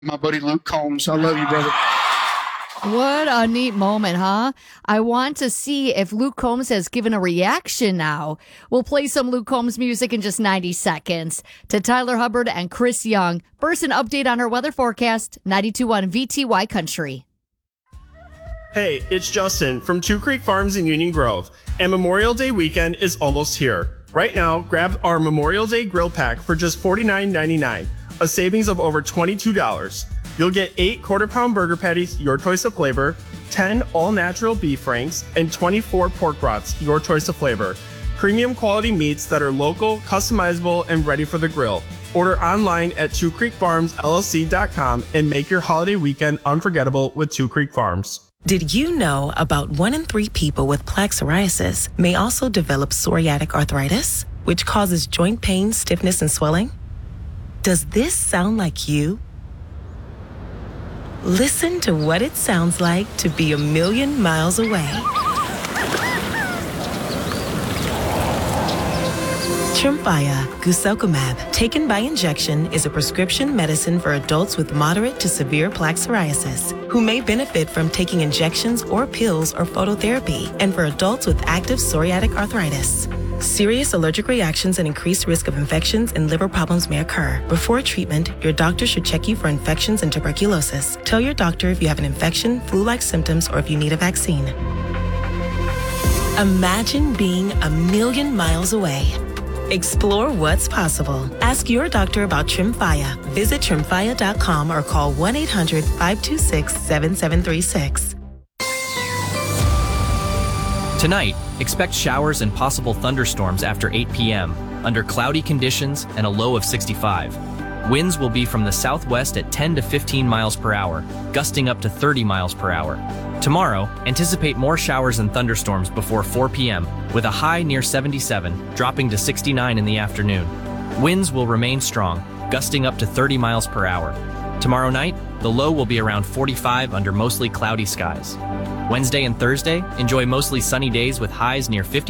My buddy Luke Combs. I love you, brother. What a neat moment, huh? I want to see if Luke Combs has given a reaction now. We'll play some Luke Combs music in just 90 seconds. To Tyler Hubbard and Chris Young, first an update on our weather forecast, 92.1 VTY Country. Hey, it's Justin from Two Creek Farms in Union Grove, and Memorial Day weekend is almost here. Right now, grab our Memorial Day grill pack for just $49.99, a savings of over $22. You'll get 8 quarter-pound burger patties, your choice of flavor, 10 all-natural beef franks, and 24 pork brats, your choice of flavor. Premium quality meats that are local, customizable, and ready for the grill. Order online at twocreekfarmsllc.com and make your holiday weekend unforgettable with Two Creek Farms. Did you know about 1 in 3 people with plaque psoriasis may also develop psoriatic arthritis, which causes joint pain, stiffness, and swelling? Does this sound like you? Listen to what it sounds like to be a million miles away. Tremfya guselkumab, taken by injection, is a prescription medicine for adults with moderate to severe plaque psoriasis who may benefit from taking injections or pills or phototherapy, and for adults with active psoriatic arthritis. Serious allergic reactions and increased risk of infections and liver problems may occur. Before treatment, your doctor should check you for infections and tuberculosis. Tell your doctor if you have an infection, flu-like symptoms, or if you need a vaccine. Imagine being a million miles away. Explore what's possible. Ask your doctor about Tremfya. Visit tremfya.com or call 1-800-526-7736. Tonight, expect showers and possible thunderstorms after 8 p.m. under cloudy conditions and a low of 65. Winds will be from the southwest at 10 to 15 miles per hour, gusting up to 30 miles per hour. Tomorrow, anticipate more showers and thunderstorms before 4 p.m. with a high near 77, dropping to 69 in the afternoon. Winds will remain strong, gusting up to 30 miles per hour. Tomorrow night, the low will be around 45 under mostly cloudy skies. Wednesday and Thursday, enjoy mostly sunny days with highs near 50.